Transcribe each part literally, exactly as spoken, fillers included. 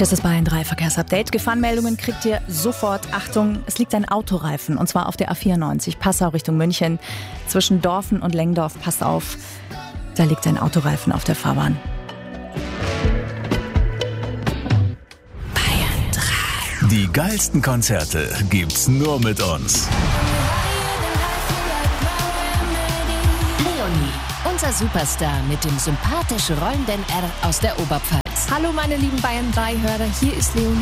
Hier ist das Bayern drei Verkehrsupdate. Gefahrenmeldungen kriegt ihr sofort. Achtung, es liegt ein Autoreifen und zwar auf der A vierundneunzig Passau Richtung München. Zwischen Dorfen und Lengdorf, passt auf, da liegt ein Autoreifen auf der Fahrbahn. Bayern drei. Die geilsten Konzerte gibt's nur mit uns. Unser Superstar mit dem sympathisch rollenden R aus der Oberpfalz. Hallo meine lieben Bayern drei Hörer, hier ist Leonie.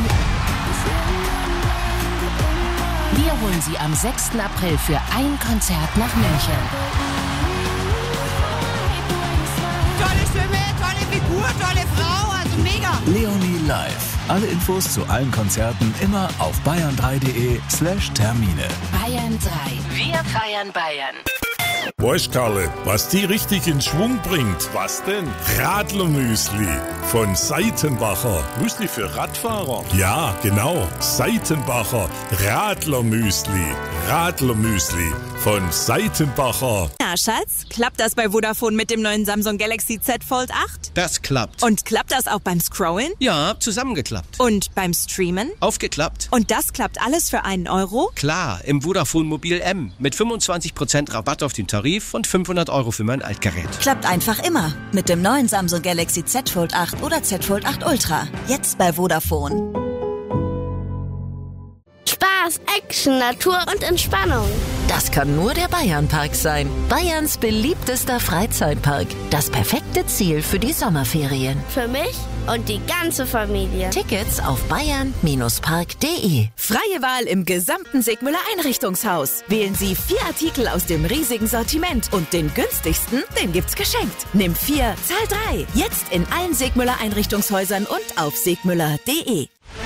Wir holen Sie am sechsten April für ein Konzert nach München. Tolle Stimme, tolle Figur, tolle Frau, also mega. Leonie live. Alle Infos zu allen Konzerten immer auf bayern drei punkt de slash Termine. Bayern drei. Wir feiern Bayern. Weißt Karle, was die richtig in Schwung bringt? Was denn? Radlermüsli von Seitenbacher. Müsli für Radfahrer? Ja, genau. Seitenbacher Radlermüsli. Radlermüsli von Seitenbacher. Na, Schatz, klappt das bei Vodafone mit dem neuen Samsung Galaxy Z Fold acht? Das klappt. Und klappt das auch beim Scrollen? Ja, zusammengeklappt. Und beim Streamen? Aufgeklappt. Und das klappt alles für einen Euro? Klar, im Vodafone Mobil M mit fünfundzwanzig Prozent Rabatt auf den Tarif und fünfhundert Euro für mein Altgerät. Klappt einfach immer mit dem neuen Samsung Galaxy Z Fold acht oder Z Fold acht Ultra. Jetzt bei Vodafone. Spaß, Action, Natur und Entspannung. Das kann nur der Bayernpark sein. Bayerns beliebtester Freizeitpark. Das perfekte Ziel für die Sommerferien. Für mich und die ganze Familie. Tickets auf bayern Park punkt de. Freie Wahl im gesamten Sigmüller Einrichtungshaus. Wählen Sie vier Artikel aus dem riesigen Sortiment und den günstigsten, den gibt's geschenkt. Nimm vier, zahl drei. Jetzt in allen Sigmüller Einrichtungshäusern und auf sigmüller punkt de.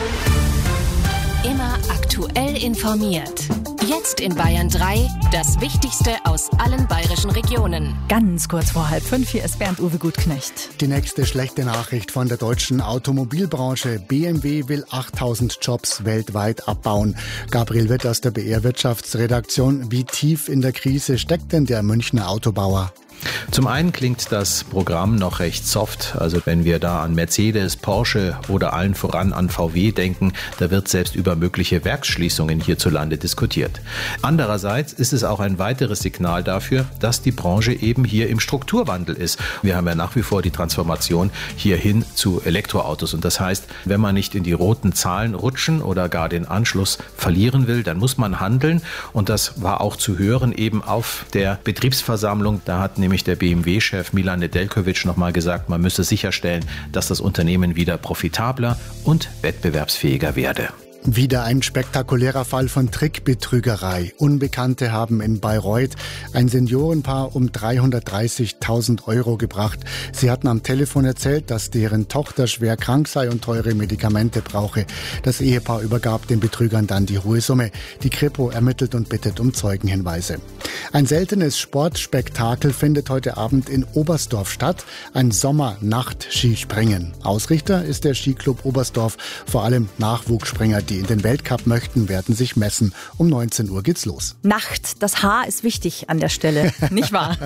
Immer aktuell informiert. Jetzt in Bayern drei, das Wichtigste aus allen bayerischen Regionen. Ganz kurz vor halb fünf, hier ist Bernd-Uwe Gutknecht. Die nächste schlechte Nachricht von der deutschen Automobilbranche. B M W will achttausend Jobs weltweit abbauen. Gabriel Witt aus der B R Wirtschaftsredaktion. Wie tief in der Krise steckt denn der Münchner Autobauer? Zum einen klingt das Programm noch recht soft. Also wenn wir da an Mercedes, Porsche oder allen voran an V W denken, da wird selbst über mögliche Werksschließungen hierzulande diskutiert. Andererseits ist es auch ein weiteres Signal dafür, dass die Branche eben hier im Strukturwandel ist. Wir haben ja nach wie vor die Transformation hierhin zu Elektroautos. Und das heißt, wenn man nicht in die roten Zahlen rutschen oder gar den Anschluss verlieren will, dann muss man handeln. Und das war auch zu hören eben auf der Betriebsversammlung. Da hat nämlich der B M W-Chef Milan Nedeljkovic nochmal gesagt, man müsse sicherstellen, dass das Unternehmen wieder profitabler und wettbewerbsfähiger werde. Wieder ein spektakulärer Fall von Trickbetrügerei. Unbekannte haben in Bayreuth ein Seniorenpaar um dreihundertdreißigtausend Euro gebracht. Sie hatten am Telefon erzählt, dass deren Tochter schwer krank sei und teure Medikamente brauche. Das Ehepaar übergab den Betrügern dann die hohe Summe. Die Kripo ermittelt und bittet um Zeugenhinweise. Ein seltenes Sportspektakel findet heute Abend in Oberstdorf statt. Ein Sommer-Nacht-Skispringen. Ausrichter ist der Skiclub Oberstdorf. Vor allem Nachwuchsspringer, die in den Weltcup möchten, werden sich messen. Um neunzehn Uhr geht's los. Nacht, das Haar ist wichtig an der Stelle, nicht wahr?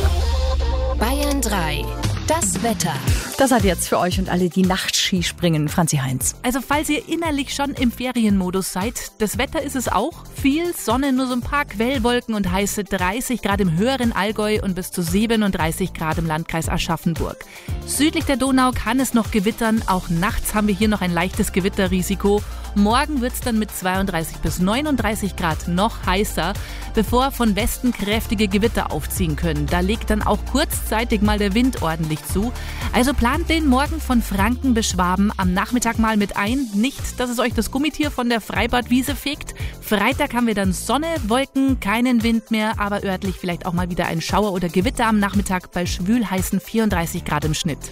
Bayern drei. Das Wetter. Das hat jetzt für euch und alle, die Nachtski springen, Franzi Heinz. Also falls ihr innerlich schon im Ferienmodus seid, das Wetter ist es auch. Viel Sonne, nur so ein paar Quellwolken und heiße dreißig Grad im höheren Allgäu und bis zu siebenunddreißig Grad im Landkreis Aschaffenburg. Südlich der Donau kann es noch gewittern. Auch nachts haben wir hier noch ein leichtes Gewitterrisiko. Morgen wird es dann mit zweiunddreißig bis neununddreißig Grad noch heißer, bevor von Westen kräftige Gewitter aufziehen können. Da legt dann auch kurzzeitig mal der Wind ordentlich zu. Also plant den Morgen von Franken bis Schwaben am Nachmittag mal mit ein. Nicht, dass es euch das Gummitier von der Freibadwiese fegt. Freitag haben wir dann Sonne, Wolken, keinen Wind mehr, aber örtlich vielleicht auch mal wieder ein Schauer oder Gewitter am Nachmittag bei schwülheißen vierunddreißig Grad im Schnitt.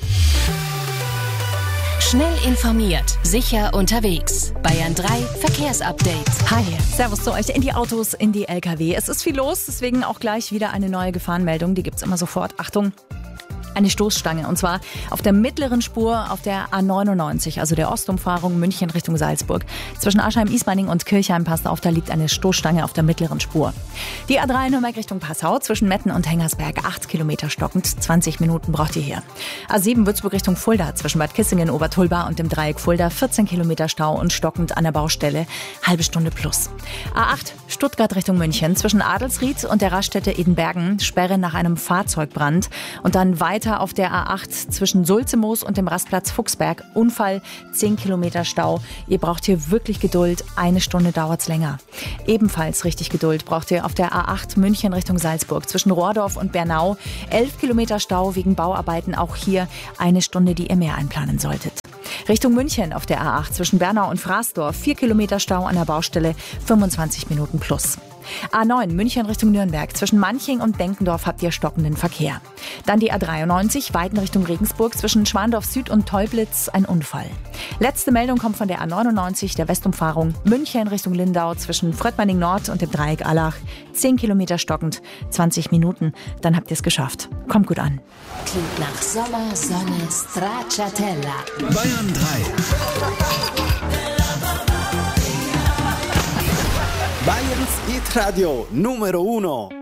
Schnell informiert, sicher unterwegs. Bayern drei Verkehrsupdate. Hi, servus zu euch in die Autos, in die L K W. Es ist viel los, deswegen auch gleich wieder eine neue Gefahrenmeldung. Die gibt's immer sofort. Achtung! Eine Stoßstange, und zwar auf der mittleren Spur auf der A neunundneunzig, also der Ostumfahrung München Richtung Salzburg. Zwischen Aschheim-Ismaning und Kirchheim, passt auf, da liegt eine Stoßstange auf der mittleren Spur. Die A drei Nürnberg Richtung Passau, zwischen Metten und Hengersberg, acht Kilometer stockend, zwanzig Minuten braucht ihr hier. A sieben Würzburg Richtung Fulda, zwischen Bad Kissingen, Obertulba und dem Dreieck Fulda, vierzehn Kilometer Stau und stockend an der Baustelle, halbe Stunde plus. A acht Stuttgart Richtung München, zwischen Adelsried und der Raststätte Edenbergen, Sperre nach einem Fahrzeugbrand und dann weiter auf der A acht zwischen Sulzemoos und dem Rastplatz Fuchsberg. Unfall, zehn Kilometer Stau. Ihr braucht hier wirklich Geduld. Eine Stunde dauert's länger. Ebenfalls richtig Geduld braucht ihr auf der A acht München Richtung Salzburg. Zwischen Rohrdorf und Bernau. elf Kilometer Stau wegen Bauarbeiten. Auch hier eine Stunde, die ihr mehr einplanen solltet. Richtung München auf der A acht zwischen Bernau und Fraßdorf. vier Kilometer Stau an der Baustelle. fünfundzwanzig Minuten plus. A neun München Richtung Nürnberg. Zwischen Manching und Denkendorf habt ihr stockenden Verkehr. Dann die A dreiundneunzig Weiden Richtung Regensburg. Zwischen Schwandorf Süd und Teublitz ein Unfall. Letzte Meldung kommt von der A neunundneunzig, der Westumfahrung München Richtung Lindau. Zwischen Fröttmanning Nord und dem Dreieck Allach. zehn Kilometer stockend, zwanzig Minuten. Dann habt ihr es geschafft. Kommt gut an. Klingt nach Sommer, Sonne, Stracciatella. Bayern drei. Bayerns Hit Radio Numero Uno.